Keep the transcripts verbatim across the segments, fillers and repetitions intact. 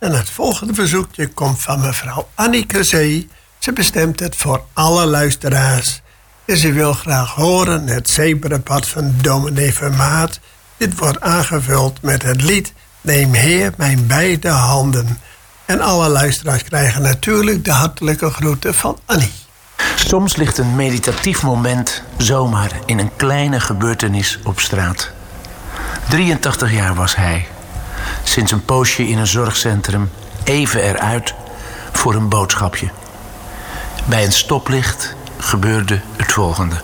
En het volgende verzoekje komt van mevrouw Anneke Zee. Ze bestemt het voor alle luisteraars. En ze wil graag horen het zebrapad van dominee Vermaat. Dit wordt aangevuld met het lied Neem Heer mijn beide handen. En alle luisteraars krijgen natuurlijk de hartelijke groeten van Annie. Soms ligt een meditatief moment zomaar in een kleine gebeurtenis op straat. drieëntachtig jaar was hij. Sinds een poosje in een zorgcentrum, even eruit voor een boodschapje. Bij een stoplicht gebeurde het volgende.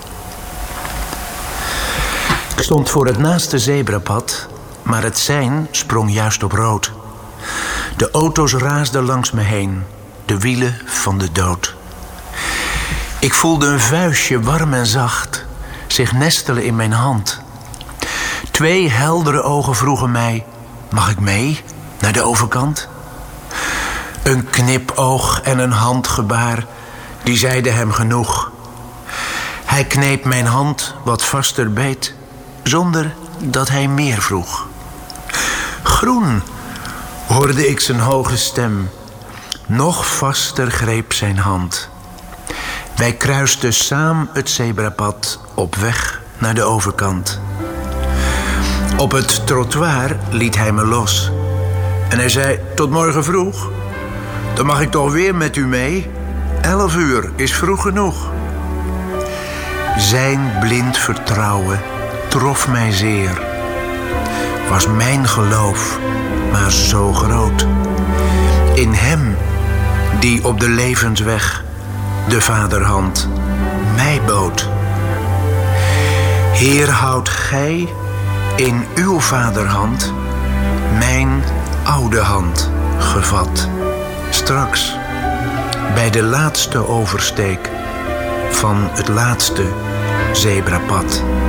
Ik stond voor het naaste zebrapad, maar het sein sprong juist op rood. De auto's raasden langs me heen, de wielen van de dood. Ik voelde een vuistje warm en zacht zich nestelen in mijn hand. Twee heldere ogen vroegen mij: mag ik mee naar de overkant? Een knipoog en een handgebaar, die zeiden hem genoeg. Hij kneep mijn hand wat vaster beet, zonder dat hij meer vroeg. Groen, hoorde ik zijn hoge stem. Nog vaster greep zijn hand. Wij kruisten samen het zebrapad op weg naar de overkant. Op het trottoir liet hij me los. En hij zei: tot morgen vroeg. Dan mag ik toch weer met u mee. Elf uur is vroeg genoeg. Zijn blind vertrouwen trof mij zeer. Was mijn geloof maar zo groot. In hem, die op de levensweg de vaderhand mij bood. Heer, houdt gij in uw vaderhand mijn oude hand gevat. Straks, bij de laatste oversteek van het laatste zebrapad.